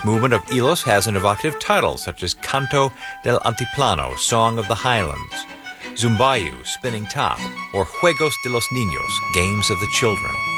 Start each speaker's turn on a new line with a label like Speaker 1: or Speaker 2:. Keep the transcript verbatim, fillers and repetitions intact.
Speaker 1: movement of Hilos has an evocative title such as Canto del Antiplano, Song of the Highlands, Zumbayu, Spinning Top, or Juegos de los Niños, Games of the Children.